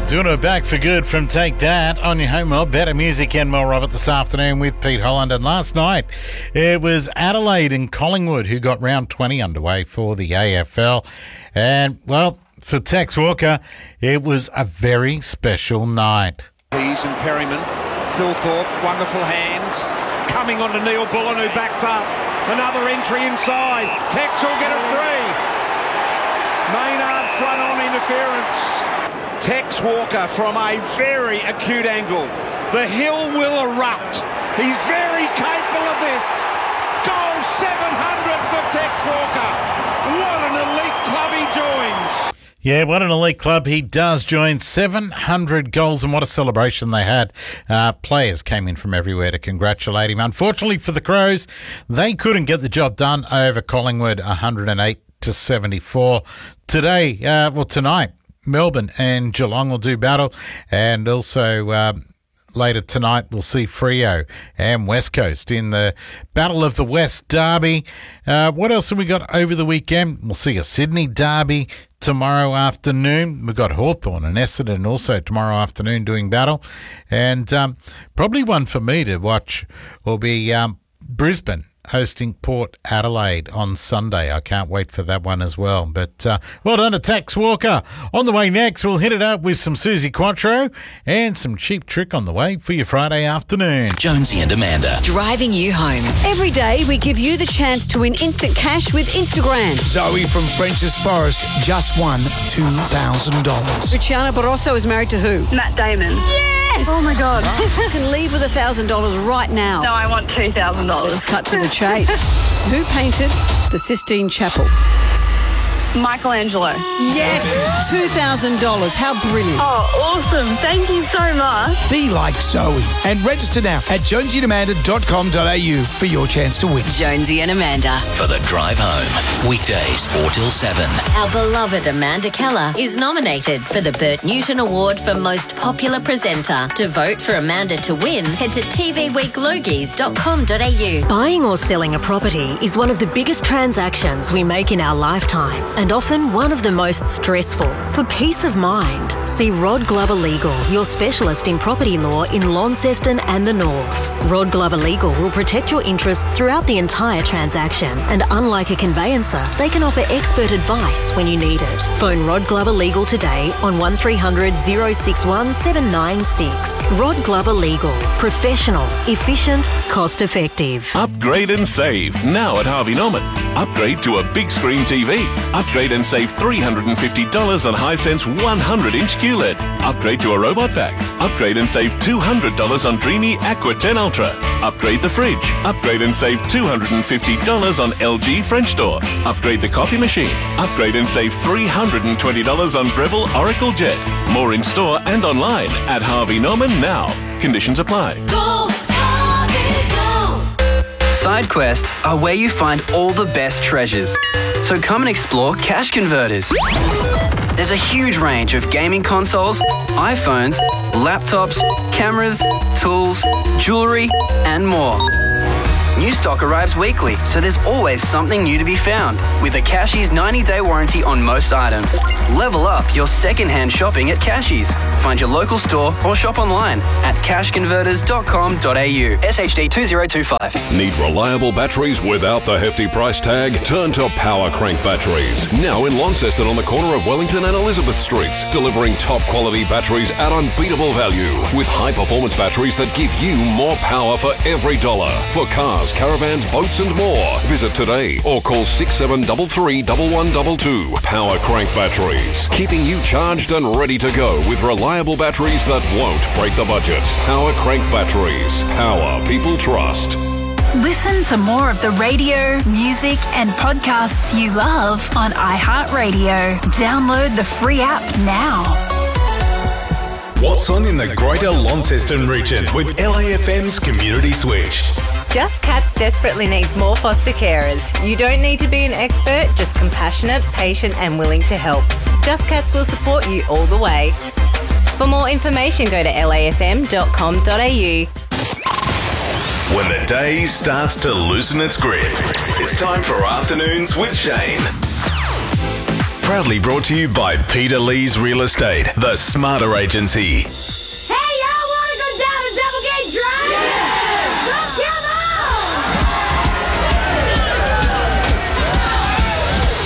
Doing it back for good from Take That on your home of better music and more of it this afternoon with Pete Holland. And last night it was Adelaide and Collingwood who got round 20 underway for the AFL. And, well, for Tex Walker, it was a very special night. He's and Perryman, Phil Thorpe, wonderful hands, coming on to Neil Bullen who backs up. Another entry inside. Tex will get it free. Maynard front on interference. Tex Walker from a very acute angle. The hill will erupt. He's very capable of this. Goal 700 for Tex Walker. What an elite club he joins. Yeah, what an elite club he does join. 700 goals, and what a celebration they had. Players came in from everywhere to congratulate him. Unfortunately for the Crows, they couldn't get the job done over Collingwood, 108-74. Tonight, Melbourne and Geelong will do battle, and also later tonight we'll see Freo and West Coast in the Battle of the West Derby. What else have we got over the weekend? We'll see a Sydney Derby tomorrow afternoon. We've got Hawthorn and Essendon also tomorrow afternoon doing battle, and probably one for me to watch will be Brisbane hosting Port Adelaide on Sunday. I can't wait for that one as well. But well done to Tex Walker. On the way next, we'll hit it up with some Susie Quattro and some Cheap Trick on the way for your Friday afternoon. Jonesy and Amanda. Driving you home. Every day we give you the chance to win instant cash with Instagram. Zoe from French's Forest just won $2,000. Luciana Barroso is married to who? Matt Damon. Yes! Oh my God. You can leave with $1,000 right now. No, I want $2,000. Let's cut to the chase. Who painted the Sistine Chapel? Michelangelo. Yes, $2,000. How brilliant. Oh, awesome. Thank you so much. Be like Zoe and register now at jonesyandamanda.com.au for your chance to win. Jonesy and Amanda. For the drive home. Weekdays 4 till 7. Our beloved Amanda Keller is nominated for the Bert Newton Award for Most Popular Presenter. To vote for Amanda to win, head to tvweeklogies.com.au. Buying or selling a property is one of the biggest transactions we make in our lifetime, and often one of the most stressful. For peace of mind, see Rod Glover Legal, your specialist in property law in Launceston and the North. Rod Glover Legal will protect your interests throughout the entire transaction, and unlike a conveyancer, they can offer expert advice when you need it. Phone Rod Glover Legal today on 1300 061 796. Rod Glover Legal. Professional, efficient, cost effective. Upgrade and save now at Harvey Norman. Upgrade to a big screen TV. Upgrade and save $350 on Hisense 100-inch QLED. Upgrade to a robot vac. Upgrade and save $200 on Dreamy Aqua 10 Ultra. Upgrade the fridge. Upgrade and save $250 on LG French door. Upgrade the coffee machine. Upgrade and save $320 on Breville Oracle Jet. More in store and online at Harvey Norman now. Conditions apply. Go, Harvey, go! Side quests are where you find all the best treasures. So come and explore Cash Converters. There's a huge range of gaming consoles, iPhones, laptops, cameras, tools, jewellery, and more. New stock arrives weekly, so there's always something new to be found. With a Cashies 90-day warranty on most items. Level up your second-hand shopping at Cashies. Find your local store or shop online at cashconverters.com.au. SHD 2025. Need reliable batteries without the hefty price tag? Turn to Power Crank Batteries. Now in Launceston on the corner of Wellington and Elizabeth Streets. Delivering top-quality batteries at unbeatable value. With high-performance batteries that give you more power for every dollar. For cars, caravans, boats and more. Visit today or call 6733 1122. Power Crank Batteries. Keeping you charged and ready to go with reliable batteries that won't break the budget. Power Crank Batteries. Power people trust. Listen to more of the radio, music and podcasts you love on iHeartRadio. Download the free app now. What's on in the Greater Launceston region with LAFM's Community Switch? Just Cats desperately needs more foster carers. You don't need to be an expert, just compassionate, patient and willing to help. Just Cats will support you all the way. For more information, go to lafm.com.au. When the day starts to loosen its grip, it's time for Afternoons with Shane. Proudly brought to you by Peter Lee's Real Estate, the smarter agency.